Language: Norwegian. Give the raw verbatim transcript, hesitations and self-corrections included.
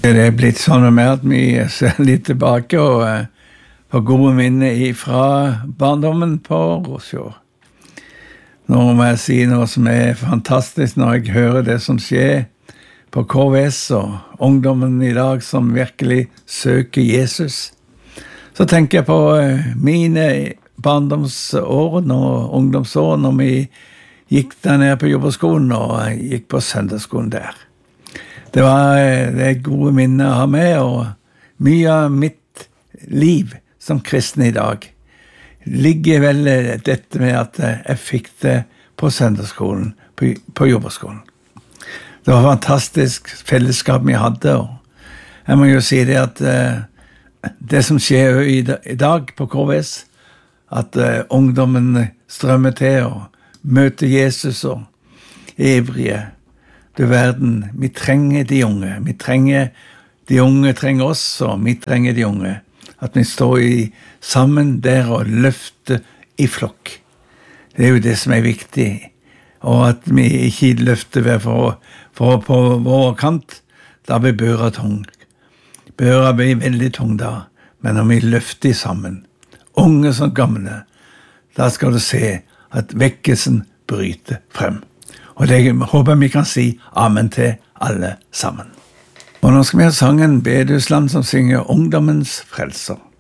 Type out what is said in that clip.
Det er blitt sånn med meg at vi ser litt tilbake og eh, får gode minner fra barndommen på Rosfjord. Nå må jeg si noe som er fantastisk når jeg hører det som skjer på K V S og ungdommen i dag som virkelig søker Jesus. Så tenker jeg på eh, mine barndomsår og ungdomsår når vi gikk der nede på jordbruksskolen og gikk på søndagsskolen der. Det var det gode minner å ha med, og mye av mitt liv som kristen i dag ligger vel dette med at jeg fikk det på søndagsskolen, på, på jordbruksskolen. Det var fantastisk fellesskap vi hadde, og jeg må jo si det at det som skjer i dag på K V S, at ungdommen strømmer til og møter Jesus og ivrige. Du verden, vi trenger de unge. Vi trenger, de unge trenger oss, og vi trenger de unge. At vi står i, sammen der og løfter i flokk. Det er jo det som er viktig. Og at vi ikke løfter hver for, for på vår kant, da blir børa tung. Børa blir veldig tung da, men når vi løfter sammen, unge som gamle, da skal du se at vekkelsen bryter frem. Og det håper vi kan si amen til alle sammen. Og nå skal vi ha sangen Bedusland som synger Ungdommens frelser.